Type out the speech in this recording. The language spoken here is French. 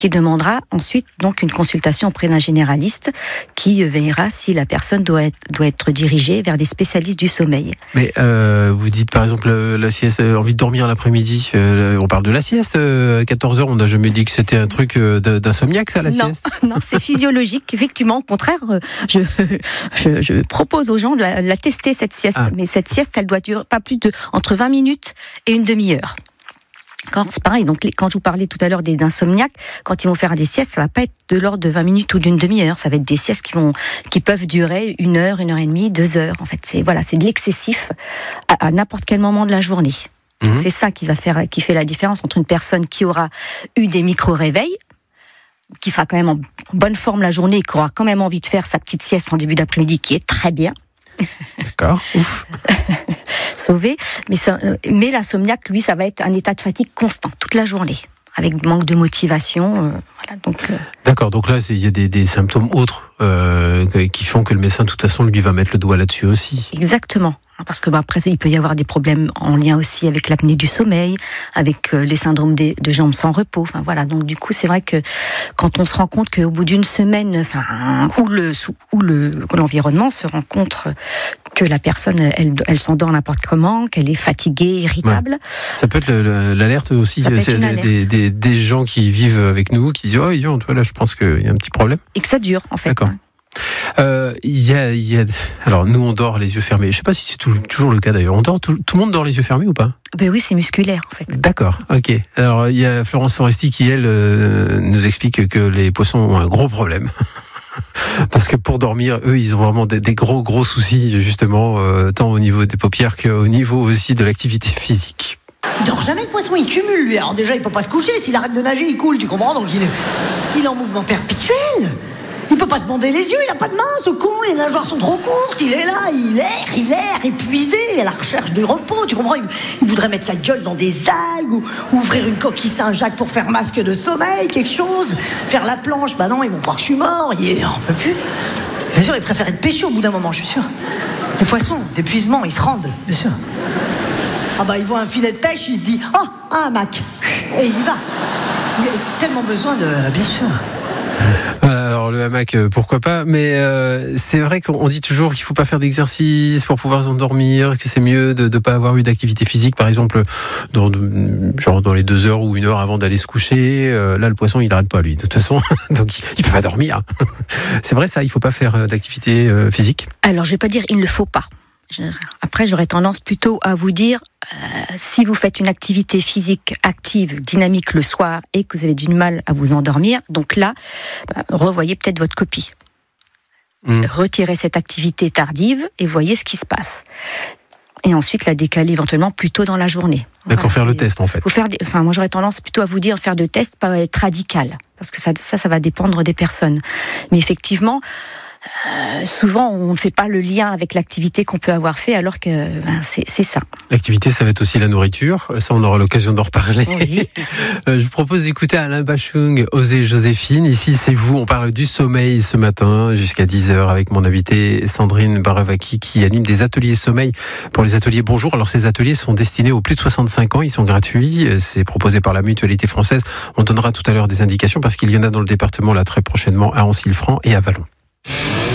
qui demandera ensuite donc une consultation auprès d'un généraliste qui veillera si la personne doit être dirigée vers des spécialistes du sommeil. Mais vous dites par exemple la sieste, envie de dormir l'après-midi, on parle de la sieste à 14h, on n'a jamais dit que c'était un truc d'insomniaque ça, la sieste? Non, c'est physiologique. Effectivement, au contraire, je propose aux gens de la tester cette sieste. Mais cette sieste, elle doit durer pas plus de entre 20 minutes et une demi-heure. C'est pareil, donc quand je vous parlais tout à l'heure des insomniaques, quand ils vont faire des siestes, ça va pas être de l'ordre de 20 minutes ou d'une demi-heure, ça va être des siestes qui peuvent durer 1 heure, 1 heure et demie, 2 heures. En fait, c'est de l'excessif à n'importe quel moment de la journée. Donc c'est ça qui fait la différence entre une personne qui aura eu des micro-réveils, qui sera quand même en bonne forme la journée et qui aura quand même envie de faire sa petite sieste en début d'après-midi, qui est très bien. D'accord, ouf. Sauvé. Mais l'insomniaque, lui, ça va être un état de fatigue constant, toute la journée, avec manque de motivation. D'accord, donc là, il y a des symptômes autres qui font que le médecin, de toute façon, lui va mettre le doigt là-dessus aussi. Exactement. Parce que après, il peut y avoir des problèmes en lien aussi avec l'apnée du sommeil, avec les syndromes de jambes sans repos. Enfin voilà. Donc du coup, c'est vrai que quand on se rend compte qu'au bout d'une semaine, où l'environnement se rend compte que la personne, elle s'endort n'importe comment, qu'elle est fatiguée, irritable. Ouais. Ça peut être l'alerte aussi. C'est des gens qui vivent avec nous, qui disent toi là, je pense qu'il y a un petit problème. Et que ça dure en fait. D'accord. Alors nous on dort les yeux fermés. Je sais pas si c'est toujours le cas d'ailleurs. On dort tout le monde dort les yeux fermés ou pas? Ben oui, c'est musculaire en fait. D'accord, ok. Alors il y a Florence Foresti qui elle nous explique que les poissons ont un gros problème. Parce que pour dormir, eux, ils ont vraiment des gros soucis justement, tant au niveau des paupières qu'au niveau aussi de l'activité physique. Il dort jamais le poisson, il cumule lui. Alors déjà il peut pas se coucher, s'il arrête de nager il coule, tu comprends? Donc il est en mouvement perpétuel. Il peut pas se bander les yeux, il a pas de main, ce con, les nageoires sont trop courtes, il est là, il erre, épuisé, à la recherche de repos, tu comprends? Il voudrait mettre sa gueule dans des algues, ou ouvrir une coquille Saint-Jacques pour faire masque de sommeil, quelque chose, faire la planche, bah non, ils vont croire que je suis mort, il en peut plus. Bien sûr, il préfère être pêché au bout d'un moment, je suis sûr. Les poissons, d'épuisement, ils se rendent, bien sûr. Ah bah, il voit un filet de pêche, il se dit, un hamac, et il y va. Il a tellement besoin de, bien sûr. Voilà, alors le hamac, pourquoi pas, mais c'est vrai qu'on dit toujours qu'il faut pas faire d'exercice pour pouvoir s'endormir, que c'est mieux de pas avoir eu d'activité physique, par exemple dans les 2 heures ou 1 heure avant d'aller se coucher. Là, le poisson, il arrête pas lui, de toute façon, donc il peut pas dormir. C'est vrai ça, il faut pas faire d'activité physique. Alors je vais pas dire il ne faut pas. Après, j'aurais tendance plutôt à vous dire, si vous faites une activité physique active, dynamique le soir et que vous avez du mal à vous endormir, donc là, revoyez peut-être votre copie. Retirez cette activité tardive et voyez ce qui se passe. Et ensuite, la décaler éventuellement plus tôt dans la journée. D'accord, faire le test en fait. Moi, j'aurais tendance plutôt à vous dire faire de test, pas être radical, parce que ça va dépendre des personnes. Mais effectivement, souvent, on ne fait pas le lien avec l'activité qu'on peut avoir fait, alors que c'est ça. L'activité, ça va être aussi la nourriture. Ça, on aura l'occasion d'en reparler. Oui. Je vous propose d'écouter Alain Bachung, Osez Joséphine. Ici, c'est vous. On parle du sommeil ce matin, jusqu'à 10h, avec mon invitée Sandrine Baravaki, qui anime des ateliers sommeil pour les ateliers Bonjour. Alors, ces ateliers sont destinés aux plus de 65 ans. Ils sont gratuits. C'est proposé par la Mutualité Française. On donnera tout à l'heure des indications, parce qu'il y en a dans le département, là, très prochainement, à Ancille-Franc et à Vallon.